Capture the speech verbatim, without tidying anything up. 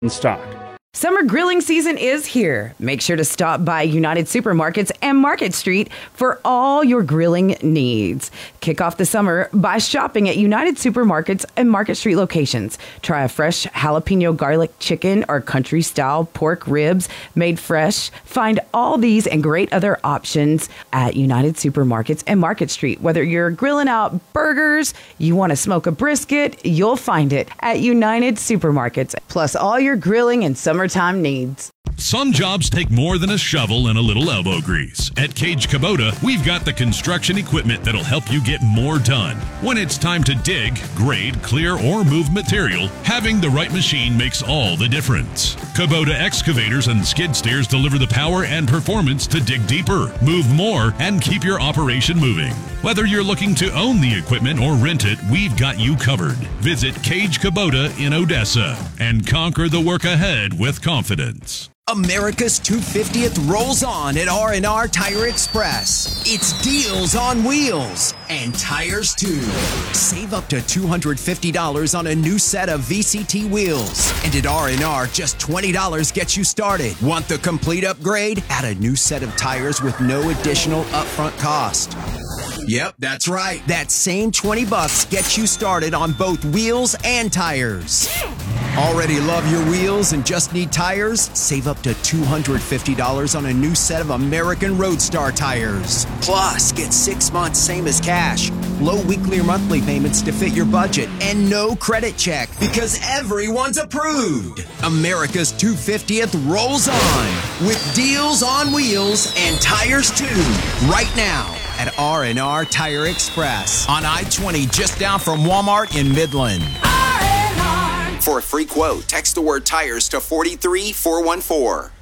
in stock. Summer grilling season is here. Make sure to stop by United Supermarkets and Market Street for all your grilling needs. Kick off the summer by shopping at United Supermarkets and Market Street locations. Try a fresh jalapeno garlic chicken or country-style pork ribs made fresh. Find all these and great other options at United Supermarkets and Market Street. Whether you're grilling out burgers, you want to smoke a brisket, you'll find it at United Supermarkets. Plus all your grilling and summer Summertime needs. Some jobs take more than a shovel and a little elbow grease. At Cage Kubota, we've got the construction equipment that'll help you get more done. When it's time to dig, grade, clear, or move material, having the right machine makes all the difference. Kubota excavators and skid steers deliver the power and performance to dig deeper, move more, and keep your operation moving. Whether you're looking to own the equipment or rent it, we've got you covered. Visit Cage Kubota in Odessa and conquer the work ahead with confidence. America's two hundred fiftieth rolls on at R and R Tire Express. It's deals on wheels and tires too. Save up to two hundred fifty dollars on a new set of V C T wheels. And at R and R, just twenty dollars gets you started. Want the complete upgrade? Add a new set of tires with no additional upfront cost. Yep, that's right. That same twenty bucks gets you started on both wheels and tires. Already love your wheels and just need tires? Save up to two hundred fifty dollars on a new set of American Roadstar tires. Plus, get six months same as cash, low weekly or monthly payments to fit your budget, and no credit check because everyone's approved. America's two hundred fiftieth rolls on with deals on wheels and tires too, right now at R and R Tire Express on I twenty just down from Walmart in Midland. For a free quote, text the word tires to four three four one four.